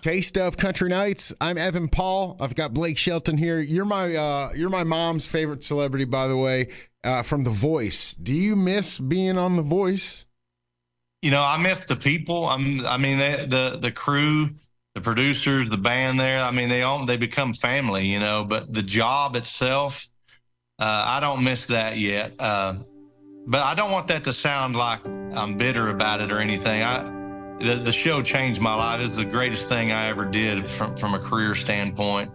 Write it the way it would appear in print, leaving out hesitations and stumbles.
Taste of Country Nights. I'm Evan Paul. I've got Blake Shelton here. You're my mom's favorite celebrity, by the way, from The Voice. Do you miss being on The Voice? I miss the people. The crew, the producers, the band there. They become family, but the job itself, I don't miss that yet. But I don't want that to sound like I'm bitter about it or anything. The show changed my life. It's the greatest thing I ever did from a career standpoint.